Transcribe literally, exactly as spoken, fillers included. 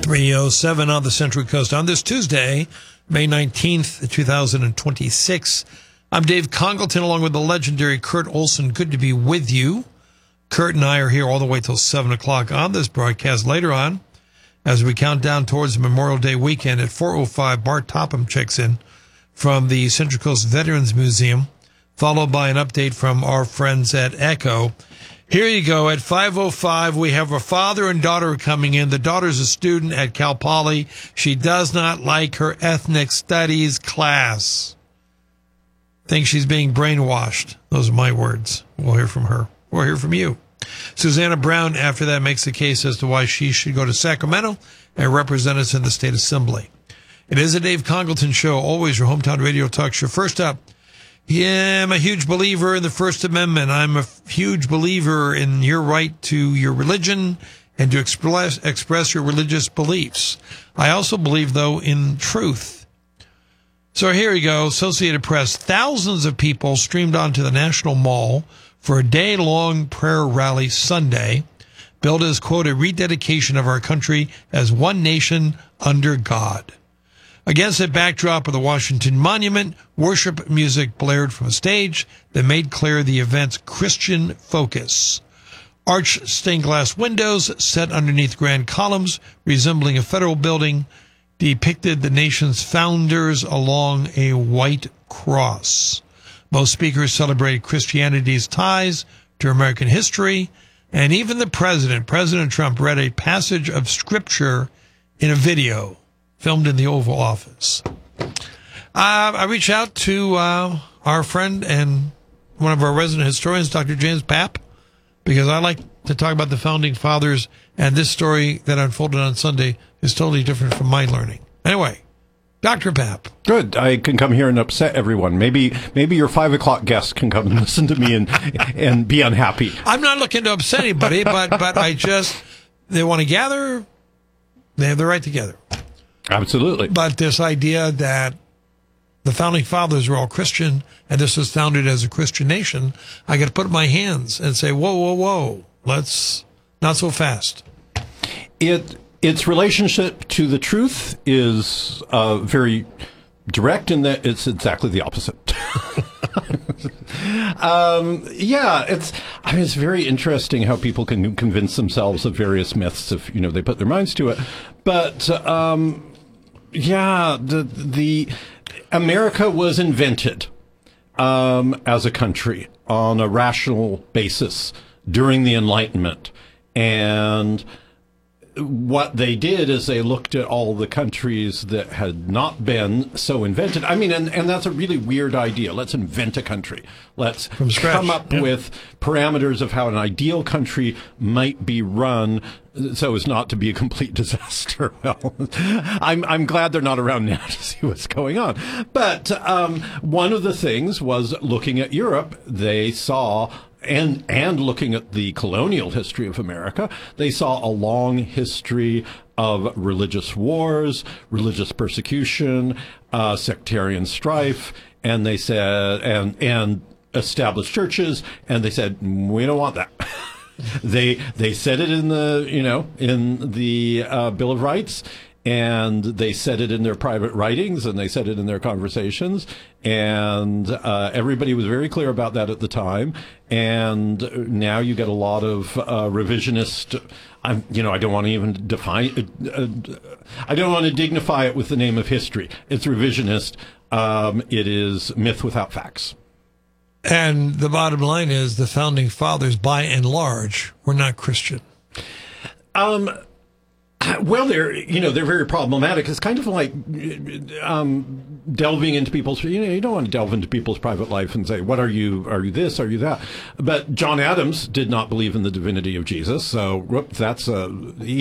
three oh seven on the Central Coast on this Tuesday, May nineteenth, two thousand twenty-six. I'm Dave Congleton along with the legendary Kurt Olson. Good to be with you. Kurt and I are here all the way till seven o'clock on this broadcast. Later on, as we count down towards Memorial Day weekend at four oh five, Bart Topham checks in from the Central Coast Veterans Museum, followed by an update from our friends at Echo. Here you go. At five oh five, we have a father and daughter coming in. The daughter's a student at Cal Poly. She does not like her ethnic studies class. Thinks she's being brainwashed. Those are my words. We'll hear from her. We'll hear from you. Susanna Brown, after that, makes the case as to why she should go to Sacramento and represent us in the state assembly. It is a Dave Congleton show, always your hometown radio talk show. First up, yeah, I'm a huge believer in the First Amendment. I'm a huge believer in your right to your religion and to express express your religious beliefs. I also believe, though, in truth. So here you go. Associated Press. Thousands of people streamed onto the National Mall for a day-long prayer rally Sunday, billed as, quote, a rededication of our country as one nation under God. Against the backdrop of the Washington Monument, worship music blared from a stage that made clear the event's Christian focus. Arched stained glass windows set underneath grand columns resembling a federal building depicted the nation's founders along a white cross. Most speakers celebrated Christianity's ties to American history, and even the president, President Trump, read a passage of scripture in a video filmed in the Oval Office. Uh, I reached out to uh, our friend and one of our resident historians, Doctor James Papp, because I like to talk about the Founding Fathers, and this story that unfolded on Sunday is totally different from my learning. Anyway, Doctor Papp. Good. I can come here and upset everyone. Maybe maybe your five o'clock guest can come and listen to me and and be unhappy. I'm not looking to upset anybody, but, but I just, they want to gather, they have the right to gather. Absolutely. But this idea that the Founding Fathers were all Christian and this was founded as a Christian nation, I got to put up my hands and say, whoa, whoa, whoa, let's not so fast. It its relationship to the truth is uh, very direct in that it's exactly the opposite. um, yeah, it's. I mean, it's very interesting how people can convince themselves of various myths if you know they put their minds to it. But um, yeah, the the America was invented um, as a country on a rational basis during the Enlightenment, and what they did is they looked at all the countries that had not been so invented. I mean, and, and that's a really weird idea. Let's invent a country. Let's come up yeah. with parameters of how an ideal country might be run so as not to be a complete disaster. Well, I'm, I'm glad they're not around now to see what's going on. But um, one of the things was looking at Europe, they saw And and looking at the colonial history of America, they saw a long history of religious wars, religious persecution, uh, sectarian strife, and they said and and established churches, and they said we don't want that. they they said it in the you know in the uh, Bill of Rights. And they said it in their private writings, and they said it in their conversations, and uh, everybody was very clear about that at the time. And now you get a lot of uh, revisionist. I'm, you know, I don't want to even define. Uh, I don't want to dignify it with the name of history. It's revisionist. Um, it is myth without facts. And the bottom line is, the Founding Fathers, by and large, were not Christian. Um. Well, they're you know they're very problematic. It's kind of like um, delving into people's you know you don't want to delve into people's private life and say, what are you are you this are you that? But John Adams did not believe in the divinity of Jesus, so whoop, that's a